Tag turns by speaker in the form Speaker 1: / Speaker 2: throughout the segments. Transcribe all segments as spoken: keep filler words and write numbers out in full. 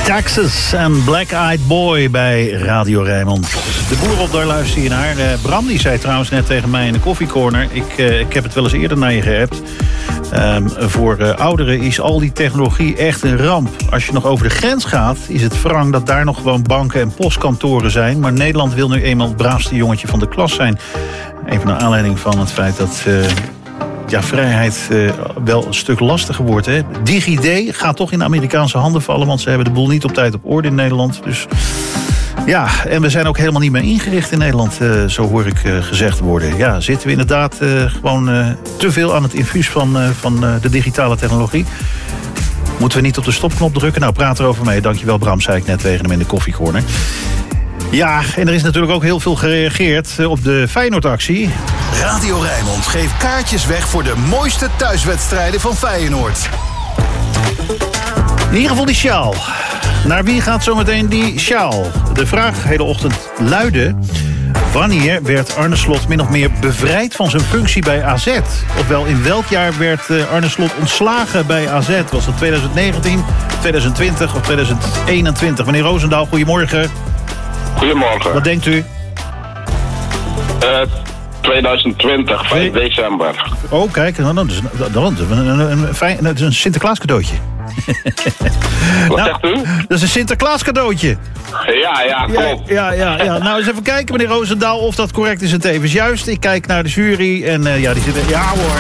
Speaker 1: Texas en Black Eyed Boy bij Radio Rijnmond. De boer op, daar luister je naar. Uh, Bram die zei trouwens net tegen mij in de koffiecorner... ik, uh, ik heb het wel eens eerder naar je geappt. Um, voor uh, ouderen is al die technologie echt een ramp. Als je nog over de grens gaat, is het wrang dat daar nog gewoon banken en postkantoren zijn. Maar Nederland wil nu eenmaal het braafste jongetje van de klas zijn. Even naar aanleiding van het feit dat... Uh, ja, vrijheid uh, wel een stuk lastiger wordt. Hè? DigiD gaat toch in de Amerikaanse handen vallen... want ze hebben de boel niet op tijd op orde in Nederland. Dus ja, en we zijn ook helemaal niet meer ingericht in Nederland... Uh, zo hoor ik uh, gezegd worden. Ja, zitten we inderdaad uh, gewoon uh, te veel aan het infuus van, uh, van uh, de digitale technologie... Moeten we niet op de stopknop drukken? Nou, praat erover mee. Dankjewel, Bram, zei ik net tegen hem in de koffiecorner. Ja, en er is natuurlijk ook heel veel gereageerd op de Feyenoord-actie.
Speaker 2: Radio Rijnmond geeft kaartjes weg voor de mooiste thuiswedstrijden van Feyenoord.
Speaker 1: In ieder geval die sjaal. Naar wie gaat zometeen die sjaal? De vraag de hele ochtend luidde... wanneer werd Arne Slot min of meer bevrijd van zijn functie bij A Z? Ofwel, in welk jaar werd Arne Slot ontslagen bij A Z? Was dat twintig negentien, twintig twintig of twintig eenentwintig? Meneer Roosendaal, goedemorgen.
Speaker 3: Goedemorgen.
Speaker 1: Wat denkt u?
Speaker 3: Uh, twintig twintig, vijf december.
Speaker 1: Oh, kijk, dan, dan, dan, dan, een, een, een, dat is een Sinterklaas cadeautje.
Speaker 3: Wat
Speaker 1: nou,
Speaker 3: zegt u?
Speaker 1: Dat is een Sinterklaas cadeautje.
Speaker 3: Ja, ja, klopt.
Speaker 1: Ja, ja, ja, ja. Nou, eens even kijken, meneer Roosendaal, of dat correct is en tevens juist. Ik kijk naar de jury en uh, ja, die zitten... Ja hoor.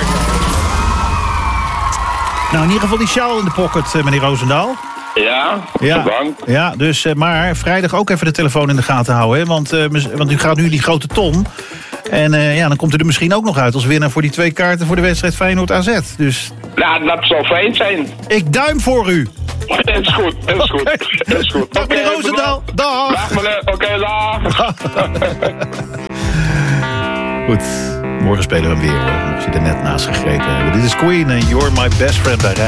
Speaker 1: Nou, in ieder geval die sjaal in de pocket, uh, meneer Roosendaal.
Speaker 3: Ja,
Speaker 1: ja,
Speaker 3: bedankt.
Speaker 1: Ja, dus, uh, maar vrijdag ook even de telefoon in de gaten houden. Hè? Want, uh, want u gaat nu die grote ton. En uh, ja, dan komt u er misschien ook nog uit als winnaar voor die twee kaarten voor de wedstrijd Feyenoord-A Z. Dus...
Speaker 3: Nou, dat zou fijn zijn.
Speaker 1: Ik duim voor u.
Speaker 3: Dat is goed, dat is goed.
Speaker 1: Okay.
Speaker 3: Dat is goed.
Speaker 1: Dag
Speaker 3: Okay,
Speaker 1: meneer Roosendaal. Dag.
Speaker 3: Dag meneer, oké, okay, dag.
Speaker 1: Goed, morgen spelen we hem weer hoor. Ik zie er net naast gegeten. Dit is Queen en You're My Best Friend bij Rijn.